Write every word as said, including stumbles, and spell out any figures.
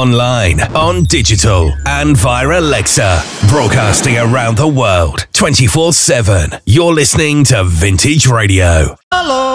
online, on digital, and via Alexa. Broadcasting around the world, twenty-four seven. You're listening to Vintage Radio. Hello.